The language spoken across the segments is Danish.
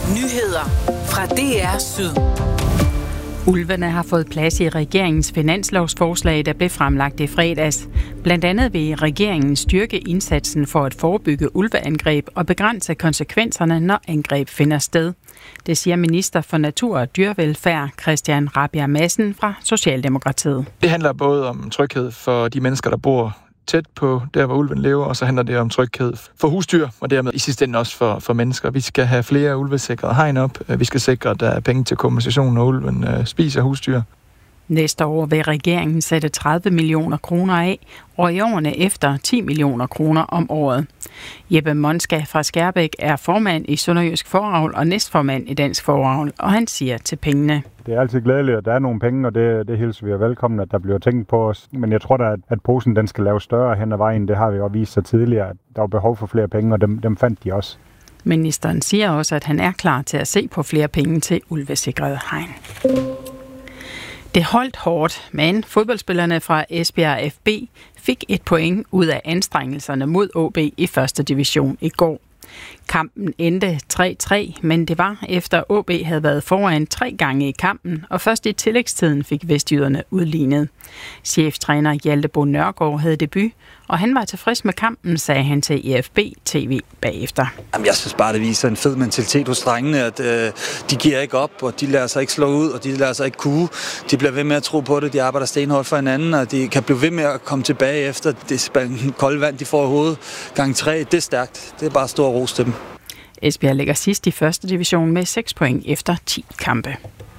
Nyheder fra DR Syd. Ulvene har fået plads i regeringens finanslovsforslag, der blev fremlagt i fredags. Blandt andet vil regeringen styrke indsatsen for at forebygge ulveangreb og begrænse konsekvenserne, når angreb finder sted. Det siger minister for natur og dyrevelfærd Christian Rabjerg Madsen fra Socialdemokratiet. Det handler både om tryghed for de mennesker, der bor tæt på der, hvor ulven lever, og så handler det om tryghed for husdyr, og dermed i sidste ende også for mennesker. Vi skal have flere ulvesikrede hegn op. Vi skal sikre, at der er penge til kompensation, når ulven spiser husdyr. Næste år vil regeringen sætte 30 millioner kroner af, og i årene efter 10 millioner kroner om året. Jeppe Monska fra Skærbæk er formand i Sønderjysk Fåreavl og næstformand i Dansk Fåreavl, og han siger til pengene. Det er altid glædeligt, at der er nogle penge, og det hilser vi velkommen, at der bliver tænkt på os. Men jeg tror da, at posen den skal lave større hen ad vejen. Det har vi jo vist sig tidligere, at der var behov for flere penge, og dem fandt de også. Ministeren siger også, at han er klar til at se på flere penge til ulvesikrede hegn. Det holdt hårdt, men fodboldspillerne fra Esbjerg FB fik et point ud af anstrengelserne mod AaB i første division i går. Kampen endte 3-3, men det var efter AaB havde været foran 3 gange i kampen, og først i tillægstiden fik vestjyderne udlignet. Cheftræner Hjalte Bo Nørgaard havde debut, og han var tilfreds med kampen, sagde han til EFB TV bagefter. Jeg synes bare, det viser en fed mentalitet hos drengene, at de giver ikke op, og de lader sig ikke slå ud, og de lader sig ikke kue. De bliver ved med at tro på det, de arbejder stenhårdt for hinanden, og de kan blive ved med at komme tilbage efter det kolde vand, de får i hovedet. Gang 3, det er stærkt. Det er bare stor ros til dem. Esbjerg ligger sidst i første division med 6 point efter 10 kampe.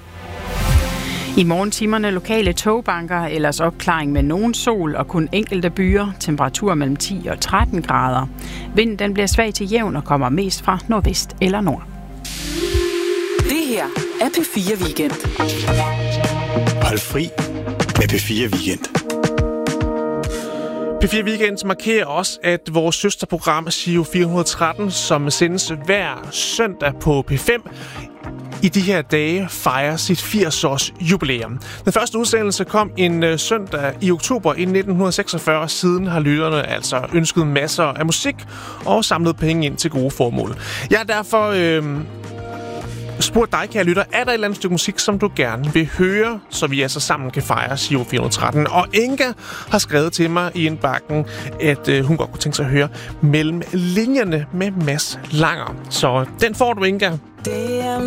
I morgentimerne lokale togbanker, ellers opklaring med nogen sol og kun enkelte byer, temperatur mellem 10 og 13 grader. Vinden den bliver svag til jævn og kommer mest fra nordvest eller nord. Det her er P4 Weekend. Hold fri med P4 Weekend. P4 Weekend markerer også, at vores søsterprogram Giro 413, som sendes hver søndag på P5, i de her dage fejrer sit 80-års jubilæum. Den første udsendelse kom en søndag i oktober i 1946. Siden har lytterne altså ønsket masser af musik og samlet penge ind til gode formål. Jeg har derfor spurgt dig, kære lytter, er der et eller andet stykke musik, som du gerne vil høre, så vi altså sammen kan fejre Giro 413? Og Inga har skrevet til mig i indbakken, at hun godt kunne tænke sig at høre Mellem linjerne med Mads Langer. Så den får du, Inga. Det er